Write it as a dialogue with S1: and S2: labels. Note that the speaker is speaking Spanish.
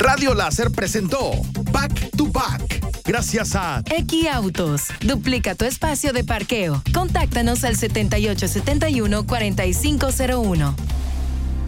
S1: Radio Láser presentó Back to Back. Gracias a
S2: Equiautos. Duplica tu espacio de parqueo. Contáctanos al 7871-4501.